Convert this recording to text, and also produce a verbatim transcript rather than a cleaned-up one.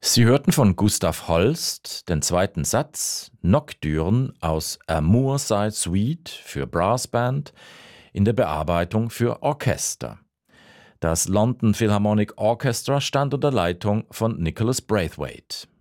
Sie hörten von Gustav Holst den zweiten Satz Nocturne aus A Moorside Suite für Brassband in der Bearbeitung für Orchester. Das London Philharmonic Orchestra stand unter Leitung von Nicholas Braithwaite.